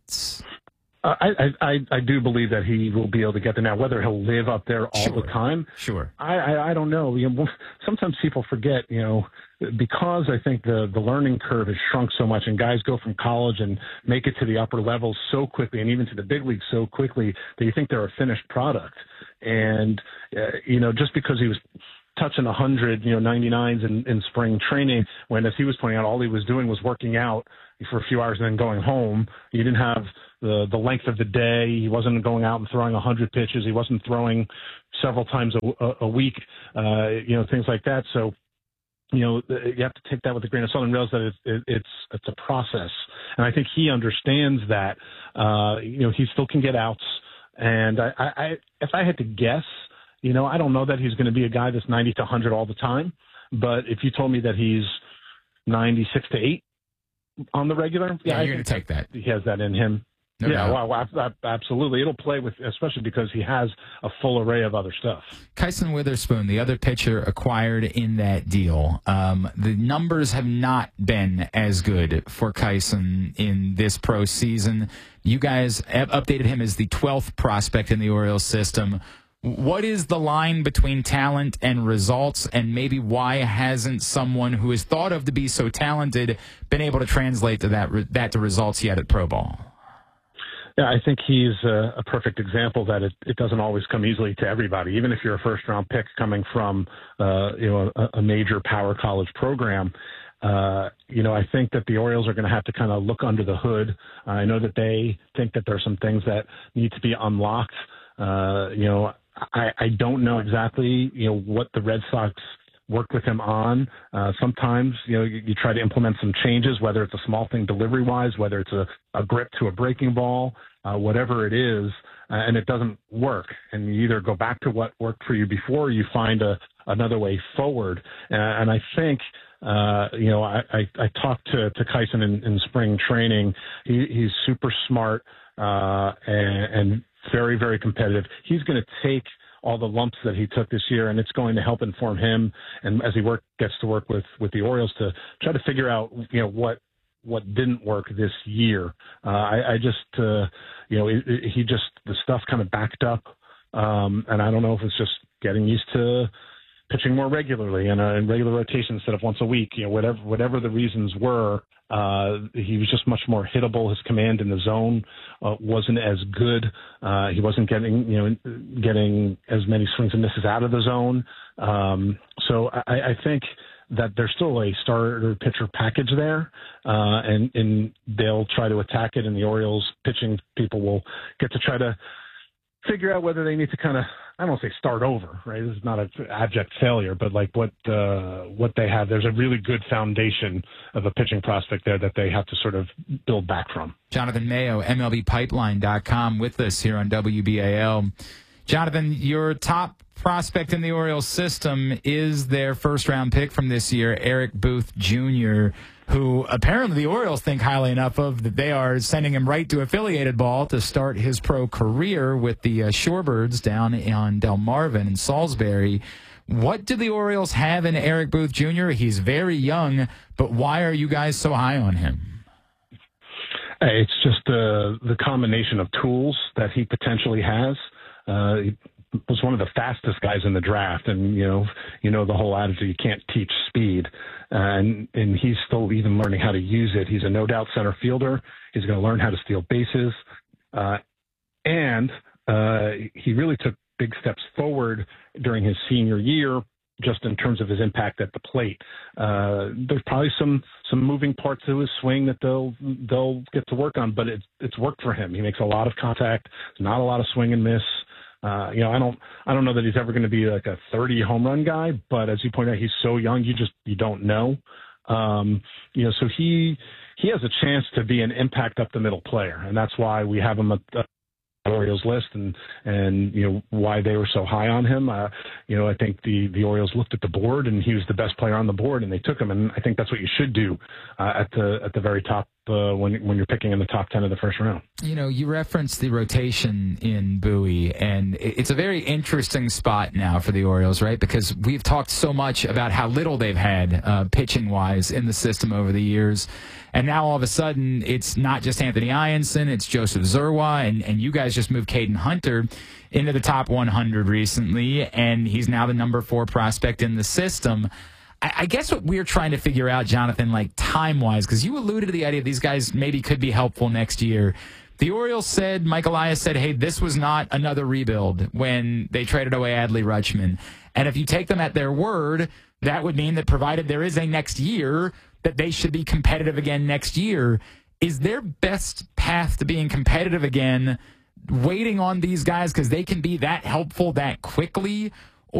I do believe that he will be able to get there. Now, whether he'll live up there all the time, I don't know. Sometimes people forget, because I think the learning curve has shrunk so much, and guys go from college and make it to the upper levels so quickly, and even to the big leagues so quickly, that you think they're a finished product. And just because he was touching 100, 99s in spring training, when, as he was pointing out, all he was doing was working out for a few hours and then going home. He didn't have the length of the day. He wasn't going out and throwing 100 pitches. He wasn't throwing several times a week, things like that. So, you have to take that with a grain of salt and realize that it's a process. And I think he understands that. He still can get outs. And if I had to guess, I don't know that he's going to be a guy that's 90 to 100 all the time. But if you told me that he's 96 to 8 on the regular, you're going to take that. He has that in him. Well, absolutely. It'll play with, especially because he has a full array of other stuff. Kyson Witherspoon, the other pitcher acquired in that deal, the numbers have not been as good for Kyson in this pro season. You guys have updated him as the 12th prospect in the Orioles system. What is the line between talent and results, and maybe why hasn't someone who is thought of to be so talented been able to translate to that to results yet at pro ball? Yeah, I think he's a perfect example that it doesn't always come easily to everybody. Even if you're a first-round pick coming from a major power college program, I think that the Orioles are going to have to kind of look under the hood. I know that they think that there's some things that need to be unlocked. I don't know exactly, what the Red Sox worked with him on. Sometimes, you try to implement some changes, whether it's a small thing delivery-wise, whether it's a grip to a breaking ball, whatever it is, and it doesn't work. And you either go back to what worked for you before, or you find another way forward. And I think, I talked to Kyson in spring training. He's super smart and very, very competitive. He's going to take all the lumps that he took this year, and it's going to help inform him. And as he gets to work with the Orioles to try to figure out, what didn't work this year. The stuff kind of backed up. And I don't know if it's just getting used to pitching more regularly and in regular rotation instead of once a week, whatever the reasons were. He was just much more hittable. His command in the zone wasn't as good. He wasn't getting as many swings and misses out of the zone. So I think that there's still a starter pitcher package there, and they'll try to attack it, and the Orioles pitching people will get to try to figure out whether they need to kind of, I don't want to say start over, right? This is not an abject failure, but like what they have, there's a really good foundation of a pitching prospect there that they have to sort of build back from. Jonathan Mayo, MLBpipeline.com, with us here on WBAL. Jonathan, your top prospect in the Orioles system is their first-round pick from this year, Eric Booth Jr., who apparently the Orioles think highly enough of that they are sending him right to affiliated ball to start his pro career with the Shorebirds down on Delmarva in Salisbury. What do the Orioles have in Eric Booth Jr.? He's very young, but why are you guys so high on him? It's just the combination of tools that he potentially has. He was one of the fastest guys in the draft, and the whole attitude, you can't teach speed, and he's still even learning how to use it. He's a no doubt center fielder. He's going to learn how to steal bases, and he really took big steps forward during his senior year, just in terms of his impact at the plate. There's probably some moving parts to his swing that they'll get to work on, but it's worked for him. He makes a lot of contact. There's not a lot of swing and miss. I don't know that he's ever going to be like a 30 home run guy, but as you point out, he's so young, you don't know. So he has a chance to be an impact up the middle player, and that's why we have him at the Orioles list, and why they were so high on him. I think the Orioles looked at the board, and he was the best player on the board, and they took him, and I think that's what you should do at the very top when you're picking in the top 10 of the first round. You know, you referenced the rotation in Bowie, and it's a very interesting spot now for the Orioles, right? Because we've talked so much about how little they've had pitching-wise in the system over the years. And now all of a sudden, it's not just Anthony Ianson, it's Joseph Zerwa, and you guys just moved Caden Hunter into the top 100 recently, and he's now the number 4 prospect in the system. I guess what we're trying to figure out, Jonathan, like time-wise, because you alluded to the idea these guys maybe could be helpful next year. The Orioles said, Mike Elias said, hey, this was not another rebuild when they traded away Adley Rutschman. And if you take them at their word, that would mean that provided there is a next year, that they should be competitive again next year. Is their best path to being competitive again waiting on these guys because they can be that helpful that quickly?